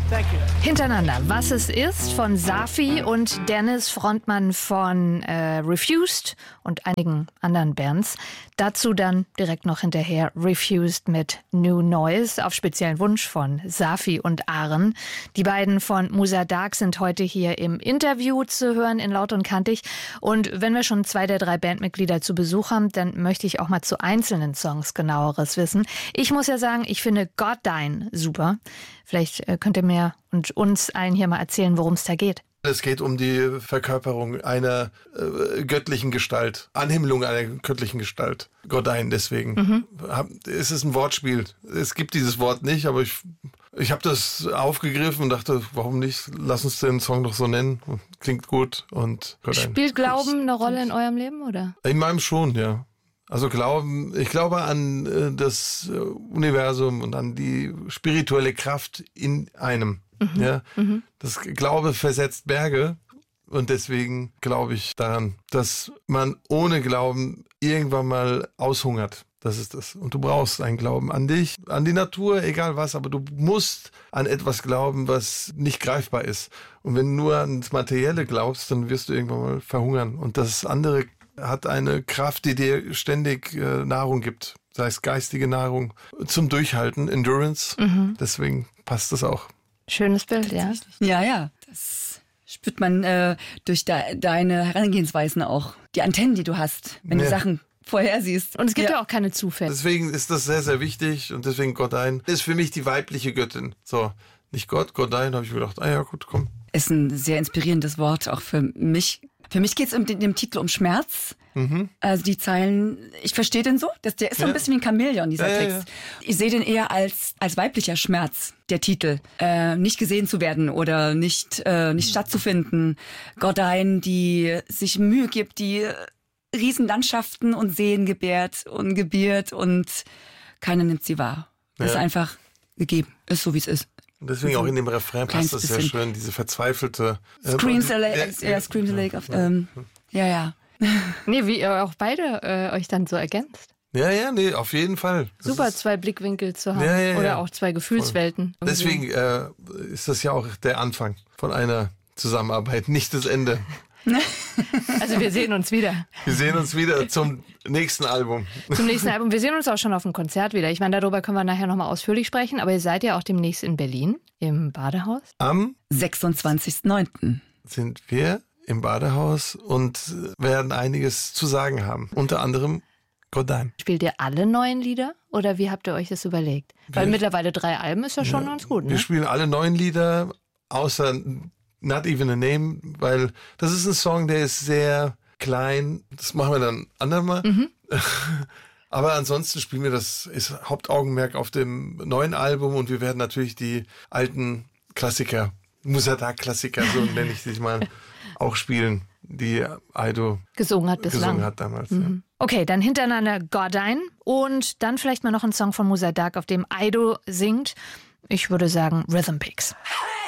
Hintereinander. Was es ist von Safi und Dennis, Frontmann von Refused und einigen anderen Bands. Dazu dann direkt noch hinterher Refused mit New Noise auf speziellen Wunsch von Safi und Aren. Die beiden von Musa Dark sind heute hier im Interview zu hören in Laut und Kantig. Und wenn wir schon 2 der 3 Bandmitglieder zu Besuch haben, dann möchte ich auch mal zu einzelnen Songs genaueres wissen. Ich muss ja sagen, ich finde Goddine super. Vielleicht könnt ihr mir und uns allen hier mal erzählen, worum es da geht. Es geht um die Verkörperung einer göttlichen Gestalt, Anhimmelung einer göttlichen Gestalt. Goddine, deswegen. Es ist ein Wortspiel. Es gibt dieses Wort nicht, aber ich habe das aufgegriffen und dachte, warum nicht? Lass uns den Song doch so nennen. Klingt gut. Und Goddine. Spielt Glauben eine Rolle in eurem Leben, oder? In meinem schon, ja. Also ich glaube an das Universum und an die spirituelle Kraft in einem. Ja? Das Glaube versetzt Berge und deswegen glaube ich daran, dass man ohne Glauben irgendwann mal aushungert. Das ist das. Und du brauchst einen Glauben an dich, an die Natur, egal was, aber du musst an etwas glauben, was nicht greifbar ist. Und wenn du nur ans Materielle glaubst, dann wirst du irgendwann mal verhungern. Und das andere hat eine Kraft, die dir ständig Nahrung gibt. Sei es geistige Nahrung zum Durchhalten, Endurance. Deswegen passt das auch. Schönes Bild, ja. Ja, das spürt man durch deine Herangehensweisen auch. Die Antennen, die du hast, wenn du Sachen vorhersiehst. Und es gibt ja auch keine Zufälle. Deswegen ist das sehr, sehr wichtig und deswegen Goddine ist für mich die weibliche Göttin. So, nicht Gott, Goddine, habe ich mir gedacht, ja gut, komm. Ist ein sehr inspirierendes Wort, auch für mich. Für mich geht es in dem Titel um Schmerz. Also die Zeilen, ich verstehe den so, der ist so ein bisschen wie ein Chamäleon, dieser Text. Ja. Ich sehe den eher als weiblicher Schmerz, der Titel. Nicht gesehen zu werden oder nicht stattzufinden. Goddine, die sich Mühe gibt, die Riesenlandschaften und Seen gebärt und gebiert und keiner nimmt sie wahr. Das ist einfach gegeben, ist so wie es ist. Und deswegen auch in dem Refrain passt das sehr schön, diese verzweifelte... Screams the Lake, ja. Nee, wie ihr auch beide euch dann so ergänzt. Ja, auf jeden Fall. Das super, 2 Blickwinkel zu haben oder auch 2 Gefühlswelten. Voll. Deswegen ist das ja auch der Anfang von einer Zusammenarbeit, nicht das Ende. Also wir sehen uns wieder. Wir sehen uns wieder zum nächsten Album. Zum nächsten Album. Wir sehen uns auch schon auf dem Konzert wieder. Ich meine, darüber können wir nachher nochmal ausführlich sprechen. Aber ihr seid ja auch demnächst in Berlin im Badehaus. Am 26.09. sind wir im Badehaus und werden einiges zu sagen haben. Unter anderem Goddine. Spielt ihr alle neuen Lieder oder wie habt ihr euch das überlegt? Weil mittlerweile 3 Alben ist ja schon ganz gut, ne? Wir spielen alle neuen Lieder, außer Not Even a Name, weil das ist ein Song, der ist sehr klein. Das machen wir dann andermal. Aber ansonsten spielen wir ist Hauptaugenmerk auf dem neuen Album und wir werden natürlich die alten Klassiker, Musa Dark Klassiker, so nenne ich sie mal, auch spielen, die Aido gesungen hat damals. Ja. Okay, dann hintereinander Goddine und dann vielleicht mal noch ein Song von Musa Dark, auf dem Aido singt. Ich würde sagen Rhythm Picks.